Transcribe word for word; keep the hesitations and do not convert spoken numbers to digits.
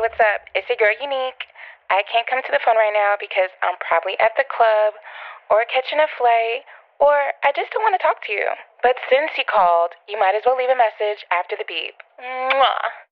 what's up? It's your girl Unique. I can't come to the phone right now because I'm probably at the club or catching a flight or I just don't want to talk to you. But since you called, you might as well leave a message after the beep. Mwah.